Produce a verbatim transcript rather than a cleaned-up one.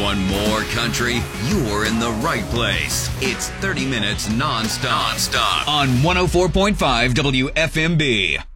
Want more country? You're in the right place. It's thirty minutes non-stop, non-stop on one oh four point five W F M B.